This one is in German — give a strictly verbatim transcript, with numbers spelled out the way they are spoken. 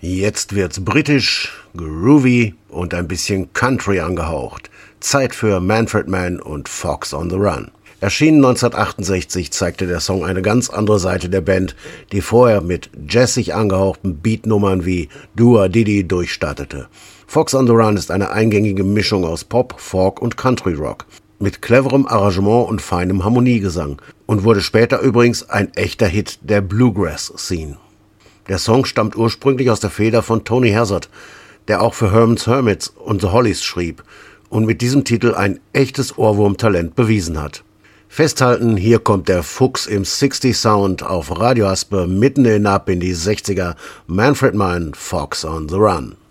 Jetzt wird's britisch, groovy und ein bisschen Country angehaucht. Zeit für Manfred Mann und Fox on the Run. Erschienen neunzehnhundertachtundsechzig, zeigte der Song eine ganz andere Seite der Band, die vorher mit jazzig angehauchten Beatnummern wie Do-A-Diddy durchstartete. Fox on the Run ist eine eingängige Mischung aus Pop, Folk und Country Rock, mit cleverem Arrangement und feinem Harmoniegesang und wurde später übrigens ein echter Hit der Bluegrass-Scene. Der Song stammt ursprünglich aus der Feder von Tony Hazard, der auch für Herman's Hermits und The Hollies schrieb und mit diesem Titel ein echtes Ohrwurmtalent bewiesen hat. Festhalten, hier kommt der Fuchs im sechzig Sound auf Radio Aspe mitten hinab in die sechziger, Manfred Mann, Fox on the Run.